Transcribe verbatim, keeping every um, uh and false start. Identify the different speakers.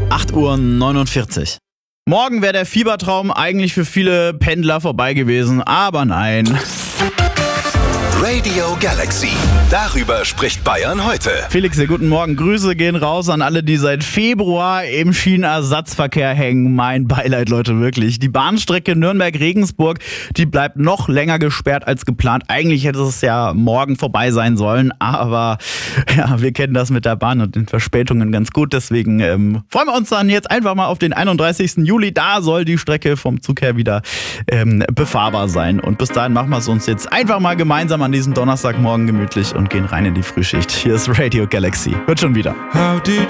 Speaker 1: acht Uhr neunundvierzig. Morgen wäre der Fiebertraum eigentlich für viele Pendler vorbei gewesen, aber nein.
Speaker 2: Radio Galaxy. Darüber spricht Bayern heute.
Speaker 1: Felix, guten Morgen. Grüße gehen raus an alle, die seit Februar im Schienenersatzverkehr hängen. Mein Beileid, Leute, wirklich. Die Bahnstrecke Nürnberg-Regensburg, die bleibt noch länger gesperrt als geplant. Eigentlich hätte es ja morgen vorbei sein sollen, aber ja, wir kennen das mit der Bahn und den Verspätungen ganz gut. Deswegen ähm, freuen wir uns dann jetzt einfach mal auf den einunddreißigsten Juli. Da soll die Strecke vom Zug her wieder ähm, befahrbar sein. Und bis dahin machen wir es uns jetzt einfach mal gemeinsam an diesem Donnerstagmorgen gemütlich und gehen rein in die Frühschicht. Hier ist Radio Galaxy. Wird schon wieder.